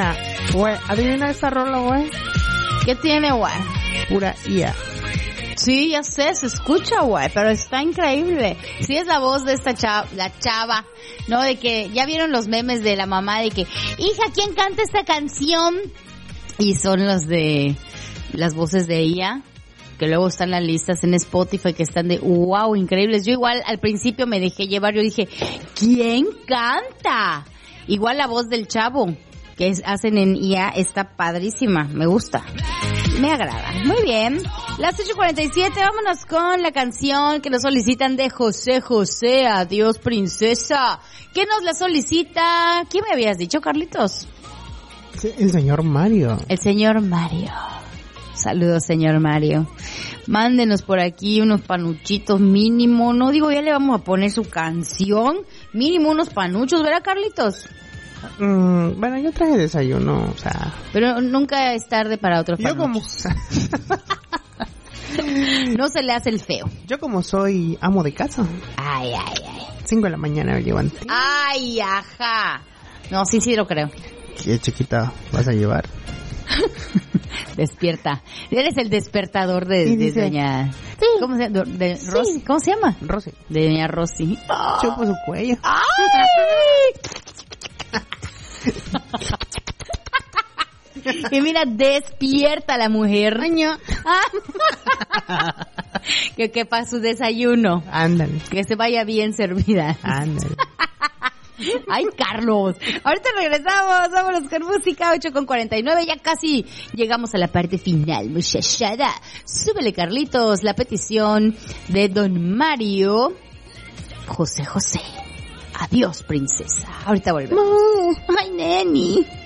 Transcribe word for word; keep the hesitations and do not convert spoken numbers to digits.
Mira, güey, adivina esa rola, güey. ¿Qué tiene, güey? Pura I A. Sí, ya sé, se escucha, güey, pero está increíble. Sí es la voz de esta chava, la chava, ¿no? De que, ya vieron los memes de la mamá de que, hija, ¿quién canta esta canción? Y son los de, las voces de ella, que luego están las listas en Spotify que están de, wow, increíbles. Yo igual al principio me dejé llevar, yo dije, ¿quién canta? Igual la voz del chavo que es, hacen en I A está padrísima, me gusta, me agrada. Muy bien, las ocho cuarenta y siete, vámonos con la canción que nos solicitan de José José, Adiós Princesa. ¿Qué nos la solicita? ¿Quién me habías dicho, Carlitos? Sí, el señor Mario. El señor Mario. Saludos, señor Mario. Mándenos por aquí unos panuchitos mínimo, no digo, ya le vamos a poner su canción, mínimo unos panuchos, ¿verdad, Carlitos? Mm, bueno, yo traje desayuno, o sea... Pero nunca es tarde para otros Yo como... No se le hace el feo. Yo como soy amo de casa. Ay, ay, ay. Cinco de la mañana me levanté. Ay, ajá. No, sí, sí lo creo. ¿Qué chiquita vas a llevar? Despierta. Eres el despertador de, de dice, doña... Sí. ¿Cómo se llama? De Sí. Rosy. ¿Cómo se llama? Rosy. De doña Rosy. Chupo su cuello. ¡Ay! Y mira, despierta la mujer. Año. Que quepa su desayuno. Ándale. Que se vaya bien servida. Ándale. Ay, Carlos. Ahorita regresamos. Vámonos con música. ocho con cuarenta y nueve. Ya casi llegamos a la parte final, muchachada. Súbele, Carlitos. La petición de don Mario. José José. Adiós, princesa. Ahorita volvemos. Ay, neni.